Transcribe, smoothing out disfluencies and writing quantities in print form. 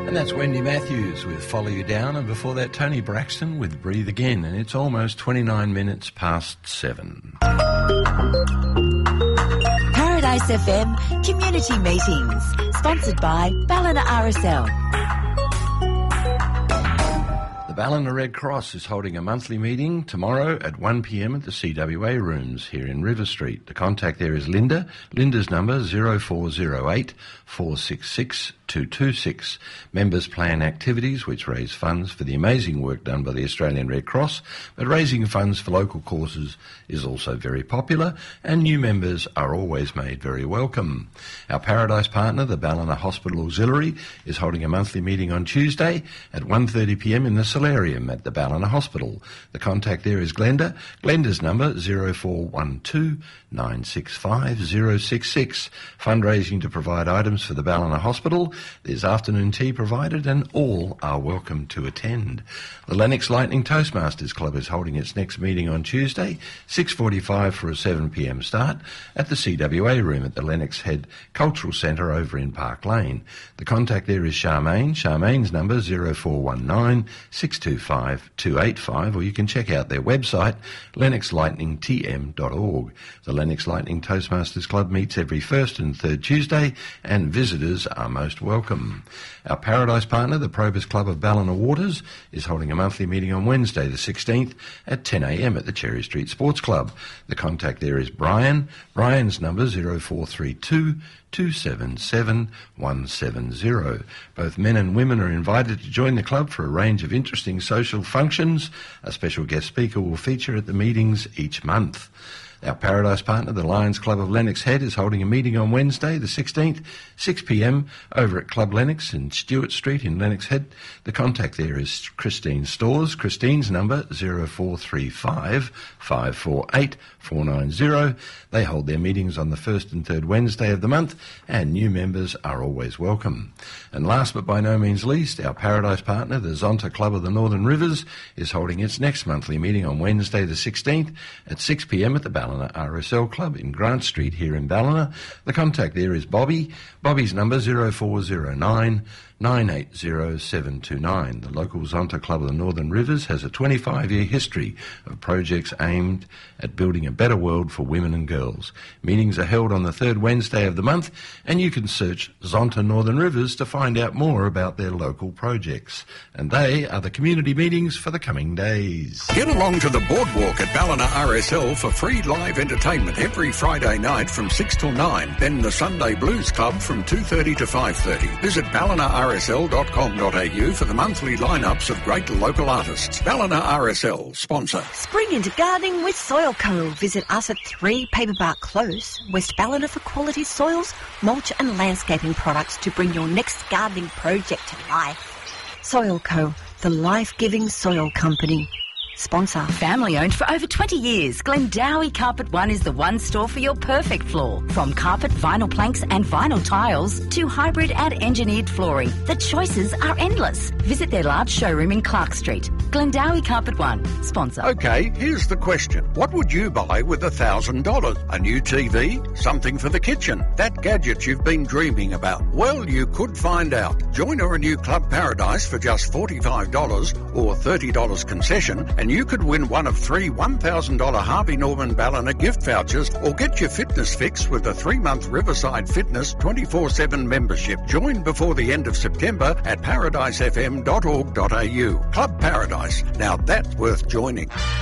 And that's Wendy Matthews with Follow You Down, and before that Tony Braxton with Breathe Again, and it's almost 29 minutes past 7. Paradise FM Community Meetings, sponsored by Ballina RSL. The Ballina Red Cross is holding a monthly meeting tomorrow at 1 p.m. at the CWA rooms here in River Street. The contact there is Linda. Linda's number 0408 466 226. Members plan activities which raise funds for the amazing work done by the Australian Red Cross, but raising funds for local causes is also very popular, and new members are always made very welcome. Our Paradise partner, the Ballina Hospital Auxiliary, is holding a monthly meeting on Tuesday at 1:30 p.m. in the solarium at the Ballina Hospital. The contact there is Glenda. Glenda's number 0412 965 066. Fundraising to provide items for the Ballina Hospital. There's afternoon tea provided and all are welcome to attend. The Lennox Lightning Toastmasters Club is holding its next meeting on Tuesday, 6:45 for a 7 p.m. start at the CWA room at the Lennox Head Cultural Centre over in Park Lane. The contact there is Charmaine. Charmaine's number 0419 625 285, or you can check out their website, lennoxlightningtm.org. The Lennox Lightning Toastmasters Club meets every first and third Tuesday, and visitors are most welcome. Our Paradise partner, the Probus Club of Ballina Waters, is holding a monthly meeting on Wednesday the 16th at 10 a.m. at the Cherry Street Sports Club. The contact there is Brian. Brian's number 0432 277 170. Both men and women are invited to join the club for a range of interesting social functions. A special guest speaker will feature at the meetings each month. Our Paradise partner, the Lions Club of Lennox Head, is holding a meeting on Wednesday, the 16th, 6 p.m, over at Club Lennox in Stewart Street in Lennox Head. The contact there is Christine Stores. Christine's number 0435 548 490. They hold their meetings on the first and third Wednesday of the month, and new members are always welcome. And last but by no means least, our Paradise partner, the Zonta Club of the Northern Rivers, is holding its next monthly meeting on Wednesday the 16th at 6 p.m. at the Ballina RSL Club in Grant Street here in Ballina. The contact there is Bobby. Bobby's number 0409 980 729. The local Zonta Club of the Northern Rivers has a 25-year history of projects aimed at building a better world for women and girls. Meetings are held on the third Wednesday of the month, and you can search Zonta Northern Rivers to find out more about their local projects. And they are the community meetings for the coming days. Get along to the boardwalk at Ballina RSL for free live entertainment every Friday night from 6 till 9. Then the Sunday Blues Club from 2:30 to 5:30. Visit ballinarsl.com.au for the monthly lineups of great local artists. Ballina RSL, sponsor. Spring into gardening with Soil Co. Visit us at 3 Paperbark Close, West Ballina, for quality soils, mulch and landscaping products to bring your next gardening project to life. Soil Co., the life-giving soil company. Sponsor. Family owned for over 20 years, Glendowie Carpet One is the one store for your perfect floor. From carpet, vinyl planks and vinyl tiles to hybrid and engineered flooring, the choices are endless. Visit their large showroom in Clark Street. Glendowie Carpet One. Sponsor. Okay, here's the question. What would you buy with $1,000? A new TV? Something for the kitchen? That gadget you've been dreaming about? Well, you could find out. Join or renew Club Paradise for just $45 or $30 concession, and you could win one of 3 $1,000 Harvey Norman Ballina gift vouchers, or get your fitness fix with a 3-month Riverside Fitness 24/7 membership. Join before the end of September at paradisefm.org.au. Club Paradise. Now that's worth joining.